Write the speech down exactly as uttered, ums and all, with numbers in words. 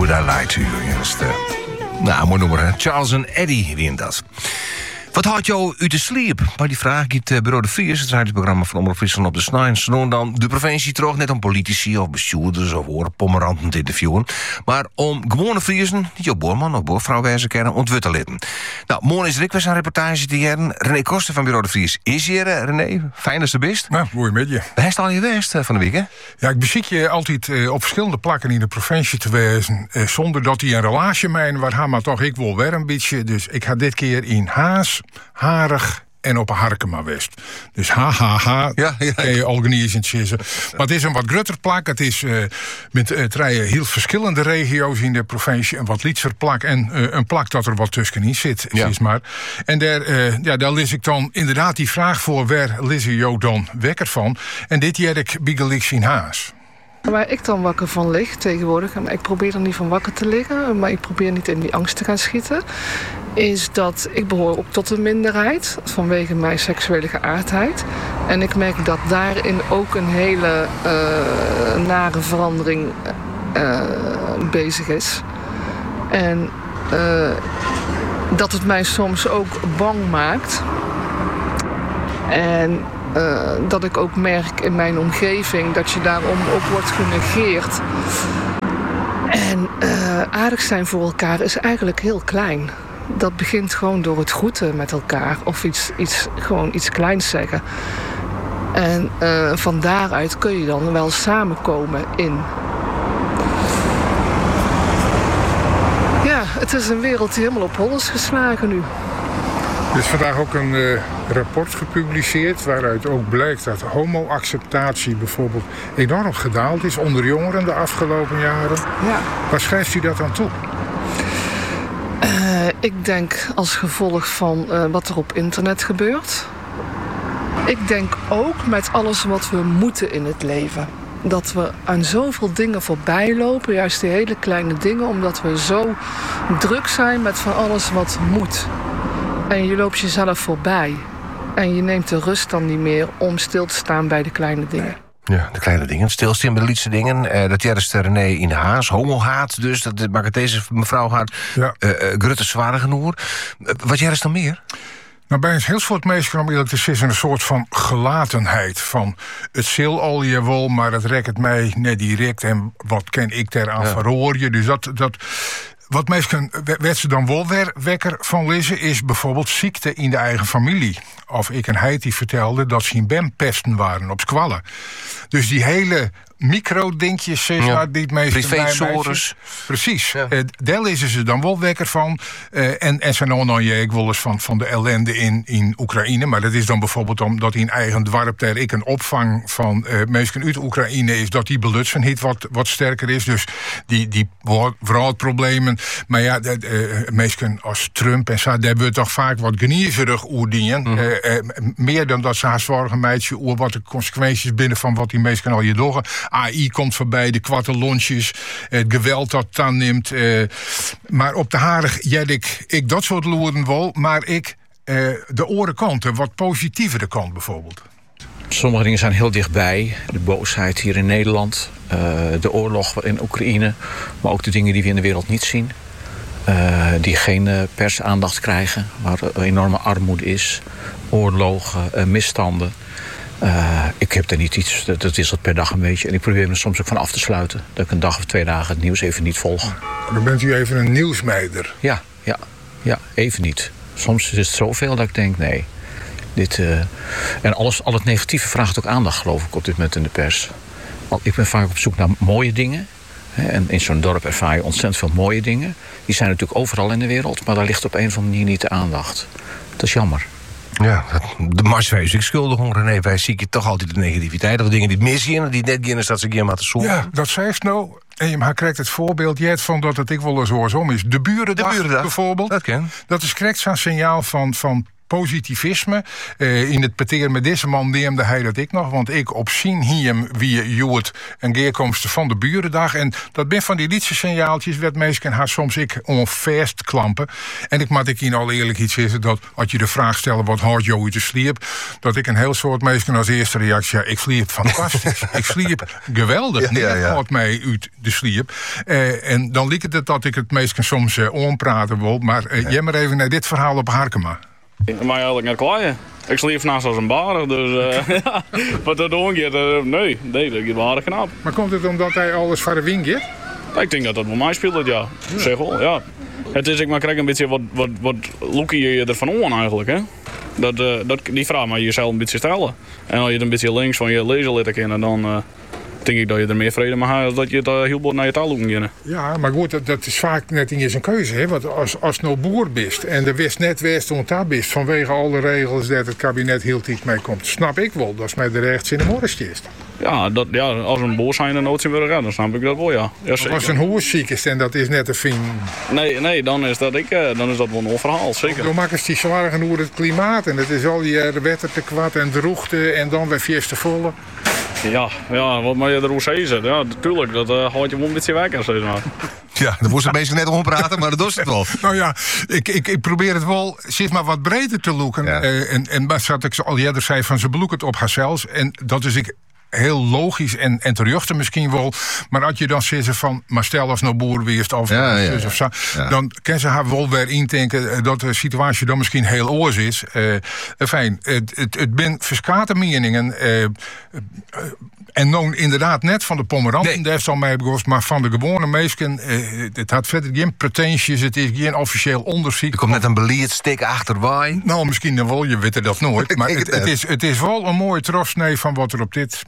Would I Lie to You? Juist, uh, nou, mooi noemen, hè? Charles en Eddie, wie in dat. Wat houdt jou uit de sleep? Maar die vraag giet uh, Bureau de Vries, het radioprogramma van Omroep Friesland op de Snijn. Ze doen dan de provincie terug, net om politici of bestuurders of orenpommeranten te interviewen. Maar om gewone Friesen, niet jouw boorman of boorvrouw wijzen kennen, ontwut te litten. Nou, morgen is er ook weer een reportage te jaren. René Koster van Bureau de Vries is hier. Uh, René, fijn dat ze best. Nou, mooi met je. Hij is al hier geweest uh, van de week, hè? Ja, ik beziek je altijd uh, op verschillende plakken in de provincie te wezen. Uh, zonder dat hij een relatie mijn, waar hij maar toch ik wil weer een beetje. Dus ik ga dit keer in Haas, Harig en op Harkema West. Dus ha, ha, ha, ja, ja. kan je organiseren. Maar het is een wat grutter plak. Het is uh, met uh, drie heel verschillende regio's in de provincie. Een wat lietser plak en uh, een plak dat er wat tussenin zit. Ja. Maar. En daar, uh, ja, daar lees ik dan inderdaad die vraag voor. Waar lees je jou dan wekker van? En dit jaar ik Bigelix in Haas. Waar ik dan wakker van lig tegenwoordig, en ik probeer er niet van wakker te liggen, maar ik probeer niet in die angst te gaan schieten, is dat ik behoor ook tot een minderheid vanwege mijn seksuele geaardheid. En ik merk dat daarin ook een hele uh, nare verandering uh, bezig is. En uh, dat het mij soms ook bang maakt. En Uh, dat ik ook merk in mijn omgeving dat je daarom ook wordt genegeerd. En uh, aardig zijn voor elkaar is eigenlijk heel klein. Dat begint gewoon door het groeten met elkaar of iets, iets, gewoon iets kleins zeggen. En uh, van daaruit kun je dan wel samenkomen in. Ja, het is een wereld die helemaal op hol is geslagen nu. Er is vandaag ook een uh, rapport gepubliceerd waaruit ook blijkt dat homo-acceptatie bijvoorbeeld enorm gedaald is onder jongeren de afgelopen jaren. Ja. Waar schrijft u dat aan toe? Uh, ik denk als gevolg van uh, wat er op internet gebeurt. Ik denk ook met alles wat we moeten in het leven. Dat we aan zoveel dingen voorbij lopen, juist die hele kleine dingen, omdat we zo druk zijn met van alles wat moet. En je loopt jezelf voorbij. En je neemt de rust dan niet meer om stil te staan bij de kleine dingen. Ja, de kleine dingen. Stilstaan bij de lietse dingen. Uh, dat is René in de Haas. Homo-haat dus. Dat maakt deze mevrouw haat. Ja. Uh, uh, Grutte zware genoeg. Uh, wat jij is dan meer? Nou, bij een heel soort mensen om eerlijk te zeggen, is er een soort van gelatenheid. Van het zil al je wel, maar het rekt mij net direct. En wat ken ik daaraan ja. verhoor je. Dus dat... dat Wat mensen werd ze dan wel wekker van lezen is bijvoorbeeld ziekte in de eigen familie. Of ik en hij die vertelde dat ze in bempesten waren op squallen. Dus die hele micro-dingetjes, zeg maar, ja. die het meeste privézores. Precies. Ja. Uh, daar lezen ze dan wel wekker van. Uh, en, en ze nou je ik wel eens van, van de ellende in, in Oekraïne. Maar dat is dan bijvoorbeeld omdat in eigen dorp daar ik een opvang van uh, mensen uit Oekraïne is, dat die belutsenheid wat, wat sterker is. Dus die, die vooral problemen. Maar ja, uh, mensen als Trump en zo, daar wordt toch vaak wat geniezerig oerdien. Mm. Uh, uh, meer dan dat ze haar zorgen meidje oer wat de consequenties binnen van wat die mensen al je doggen. A I komt voorbij, de kwarte lontjes, het geweld dat dan neemt. Uh, maar op de harig jed ik, ik dat soort loeren wel, maar ik uh, de orenkant, de wat positievere kant bijvoorbeeld. Sommige dingen zijn heel dichtbij. De boosheid hier in Nederland, uh, de oorlog in Oekraïne, maar ook de dingen die we in de wereld niet zien. Uh, die geen uh, persaandacht krijgen, waar uh, enorme armoede is, oorlogen, uh, misstanden. Uh, ik heb er niet iets, dat, dat is dat per dag een beetje. En ik probeer me soms ook van af te sluiten. Dat ik een dag of twee dagen het nieuws even niet volg. Dan bent u even een nieuwsmeider. Ja, ja, ja, even niet. Soms is het zoveel dat ik denk, nee. Dit, uh, en alles, al het negatieve vraagt ook aandacht, geloof ik, op dit moment in de pers. Ik ben vaak op zoek naar mooie dingen. Hè, en in zo'n dorp ervaar je ontzettend veel mooie dingen. Die zijn natuurlijk overal in de wereld, maar daar ligt op een of andere manier niet de aandacht. Dat is jammer. Ja, de mars wees ik schuldig om, René. Wij zie je toch altijd de negativiteit. Of dingen die misgaan, die net gaan, is dat ze geen maar te zoeken. Ja, dat zei ze nou. En je krijgt het voorbeeld jet van dat het ik wel eens om is. De burendag, de burendag bijvoorbeeld. Dat ken. Dat is correct zo'n signaal van, van positivisme. Uh, in het peteer met deze man neemde hij dat ik nog. Want ik op zien hier wie Joet een keerkomst van de burendag. En dat ben van die liedse signaaltjes werd meestal haar soms ik onvast klampen. En ik moet ik hier al eerlijk iets zeggen dat als je de vraag stelt wat houdt jou uit de sliep, dat ik een heel soort meestal als eerste reactie ja, ik sliep fantastisch. Ik sliep geweldig. Ja, ja, ja. Houdt mij uit de sliep. Uh, en dan liep het dat ik het meestal soms uh, onpraten wil. Maar uh, ja. jij maar even naar dit verhaal op Harkema. Ik mag eigenlijk net klaaien. Ik sliep naast als een barer, dus uh, wat dat doen gaat, uh, nee, nee, dat gaat wel aardig knap. Maar komt het omdat hij alles voor de wing gaat? Ik denk dat dat bij mij speelt, ja. ja. Zeg wel, ja. Het is, ik maar krijg een beetje wat, wat, wat lookie je ervan aan eigenlijk, hè. Dat, uh, dat, die vraag mag je jezelf een beetje stellen. En als je het een beetje links van je lezer laat kennen, dan uh, denk ik dat je er meer vrede mee hebt als dat je het uh, heel bot naar je taal moet gaan. Ja, maar goed, dat, dat is vaak net in je zijn keuze, hè. Want als, als je nou boer bent en de wist net wist hoe daar bent, vanwege alle regels dat het kabinet heel tijd mee komt, snap ik wel, dat is mij de rechts in de morgen is. Ja, dat, ja, als een boer zijn en nood zijn willen, dan snap ik dat wel, ja. ja als een hoer ziek is en dat is net een fin. Nee, nee, dan is dat ik, dan is dat wel een verhaal, zeker. Dan maken ze die zorgen over het klimaat en het is al die uh, wetter te kwad en droogte en dan weer fieste volle. Ja, ja, wat maar je er hoe zeggen. Ja, natuurlijk, dat uh, houdt je wel een beetje wekker, zeg maar. Ja, daar moest het meestal net om praten, maar dat doet het wel. Nou ja, ik, ik, ik probeer het wel, zeg maar, wat breder te loeken. Ja. Uh, en, en wat ik al eerder zei, van ze bloeken het op haarzelfs. En dat is ik heel logisch en, en terugte misschien wel. Maar als je dan zegt van, maar stel als nou boer weest of, ja, ja, of zo, ja. dan kan ze haar wel weer indenken dat de situatie dan misschien heel oors is. Uh, fijn, het, het, het ben verschillende meningen. Uh, uh, En nou inderdaad net van de Pomeranten, nee. Daar is al mee begonnen, maar van de gewone mensen. Uh, het had verder geen pretenties, het is geen officieel onderzoek. Er komt net een beleidsstik achterwaai. Nou, misschien wel, je weet dat nooit. Maar het, het, is, het is wel een mooie trosnee van wat er op dit